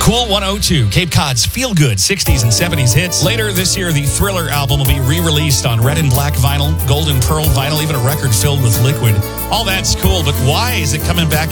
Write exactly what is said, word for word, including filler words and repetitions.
Cool one oh two, Cape Cod's feel-good sixties and seventies hits. Later this year, the Thriller album will be re-released on red and black vinyl, gold and pearl vinyl, even a record filled with liquid. All that's cool, but why is it coming back